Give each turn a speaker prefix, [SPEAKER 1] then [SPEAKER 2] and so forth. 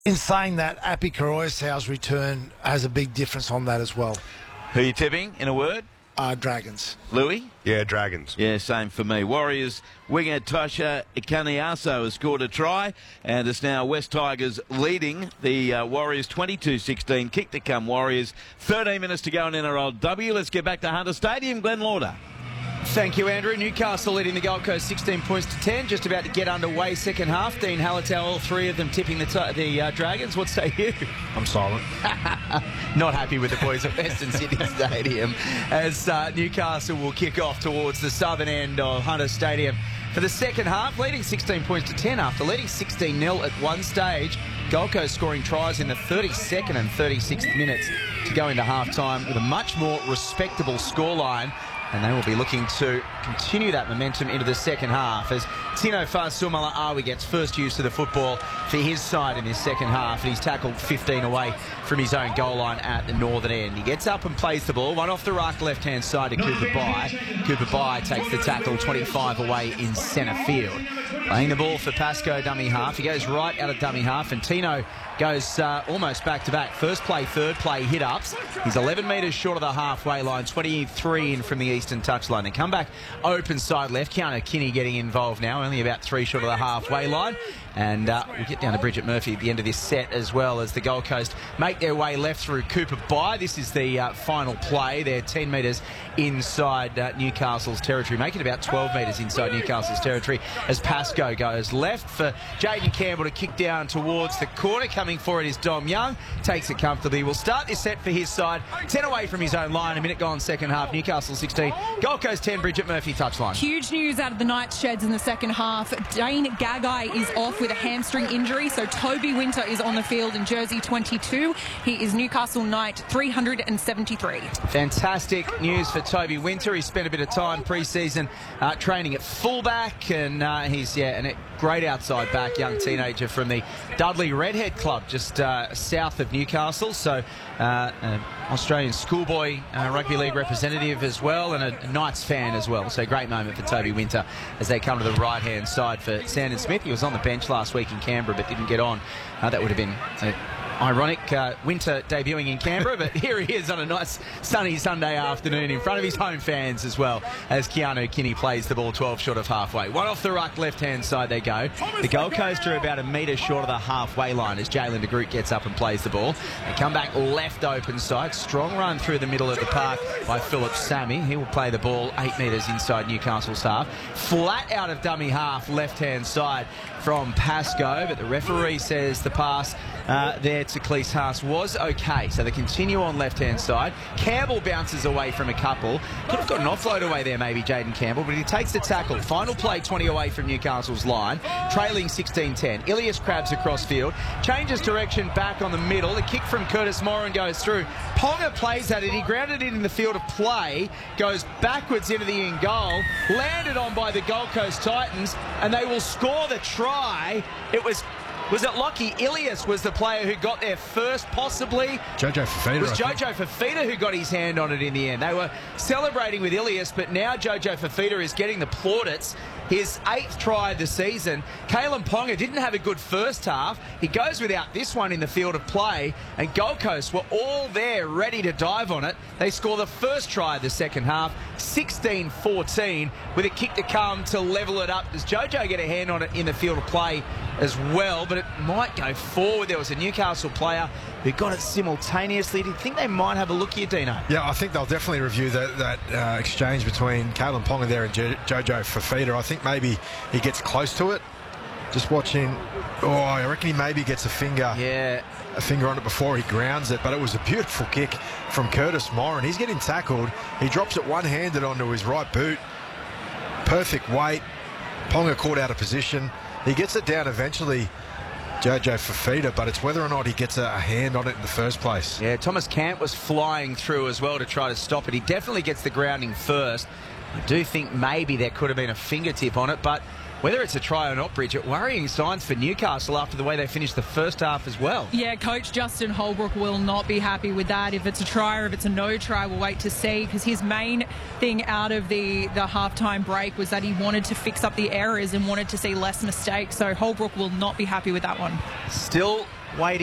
[SPEAKER 1] In saying that, Api Koroisau's return has a big difference on that as well.
[SPEAKER 2] Who are you tipping, in a word?
[SPEAKER 1] Dragons.
[SPEAKER 2] Louis?
[SPEAKER 3] Yeah, Dragons.
[SPEAKER 2] Yeah, same for me. Warriors winger Tasha Ikaniaso has scored a try, and it's now West Tigers leading the Warriors 22-16. Kick to come, Warriors. 13 minutes to go in NRLW. Let's get back to Hunter Stadium. Glenn Lauder.
[SPEAKER 4] Thank you, Andrew. Newcastle leading the Gold Coast 16 points to 10. Just about to get underway second half. Dean Hallertau, all three of them tipping the Dragons. What say you?
[SPEAKER 3] I'm silent.
[SPEAKER 4] Not happy with the boys at Western Sydney Stadium as Newcastle will kick off towards the southern end of Hunter Stadium for the second half, leading 16 points to 10 after leading 16-0 at one stage. Gold Coast scoring tries in the 32nd and 36th minutes to go into half-time with a much more respectable scoreline. And they will be looking to continue that momentum into the second half as Tino Fa'asuamaleaui gets first use of the football for his side in his second half. And he's tackled 15 away from his own goal line at the northern end. He gets up and plays the ball. One off the ruck left-hand side to Cooper Bye. Cooper Bye takes the tackle 25 away in centre field. Playing the ball for Pascoe, dummy half. He goes right out of dummy half and Tino goes almost back-to-back. First play, third play, hit-ups. He's 11 metres short of the halfway line, 23 in from the eastern touchline. They come back open side left. Keanu Kinney getting involved now, only about 3 short of the halfway line. And we'll get down to Bridget Murphy at the end of this set as well as the Gold Coast make their way left through Cooper Bye. This is the final play. They're 10 metres inside Newcastle's territory, making about 12 metres inside Newcastle's territory as Pascoe goes left for Jaden Campbell to kick down towards the corner. Coming for it is Dom Young. Takes it comfortably. We'll start this set for his side. 10 away from his own line. A minute gone second half. Newcastle 16. Gold Coast 10. Bridget Murphy touchline.
[SPEAKER 5] Huge news out of the Knights sheds in the second half. Dane Gagai is off with a hamstring injury, so Toby Winter is on the field in jersey 22. He is Newcastle Knight 373.
[SPEAKER 4] Fantastic news for Toby Winter. He spent a bit of time pre-season training at fullback, and he's a great outside back, young teenager from the Dudley Redhead Club just south of Newcastle. So Australian schoolboy rugby league representative as well, and a Knights fan as well. So great moment for Toby Winter as they come to the right-hand side for Sandon Smith. He was on the bench last week in Canberra but didn't get on. That would have been ironic, Winter debuting in Canberra, but here he is on a nice sunny Sunday afternoon in front of his home fans as well as Keanu Kinney plays the ball 12 short of halfway. One off the ruck, left-hand side they go. The Gold Coast are about a metre short of the halfway line as Jalen de Groot gets up and plays the ball. They come back left open side. Strong run through the middle of the park by Philip Sammy. He will play the ball 8 metres inside Newcastle's half. Flat out of dummy half, left-hand side from Pascoe, but the referee says the pass there to Cleese Haas was okay. So they continue on left-hand side. Campbell bounces away from a couple. Could have got an offload away there maybe, Jaden Campbell, but he takes the tackle. Final play 20 away from Newcastle's line, trailing 16-10. Ilias Krabs across field, changes direction back on the middle. The kick from Curtis Moran goes through. Ponga plays at it. He grounded it in the field of play, goes backwards into the in goal, landed on by the Gold Coast Titans, and they will score the try. Was it Lockie Ilias was the player who got there first, possibly?
[SPEAKER 3] Jojo Fafita.
[SPEAKER 4] It was Jojo Fafita who got his hand on it in the end. They were celebrating with Ilias, but now Jojo Fafita is getting the plaudits. His 8th try of the season. Kalen Ponga didn't have a good first half. He goes without this one in the field of play, and Gold Coast were all there ready to dive on it. They score the first try of the second half, 16-14, with a kick to come to level it up. Does Jojo get a hand on it in the field of play as well? But it might go forward. There was a Newcastle player who got it simultaneously. Do you think they might have a look here, Dino?
[SPEAKER 3] Yeah, I think they'll definitely review that exchange between Kalen Ponga there and Jojo Fafita. I think maybe he gets close to it. Just watching. Oh, I reckon he maybe gets a finger on it before he grounds it. But it was a beautiful kick from Curtis Moran. He's getting tackled. He drops it one-handed onto his right boot. Perfect weight. Ponga caught out of position. He gets it down eventually, Jojo Fafita, but it's whether or not he gets a hand on it in the first place.
[SPEAKER 4] Yeah, Thomas Camp was flying through as well to try to stop it. He definitely gets the grounding first. I do think maybe there could have been a fingertip on it, but whether it's a try or not, Bridget, worrying signs for Newcastle after the way they finished the first half as well.
[SPEAKER 5] Yeah, Coach Justin Holbrook will not be happy with that. If it's a try or if it's a no try, we'll wait to see, because his main thing out of the halftime break was that he wanted to fix up the errors and wanted to see less mistakes. So Holbrook will not be happy with that one.
[SPEAKER 4] Still waiting.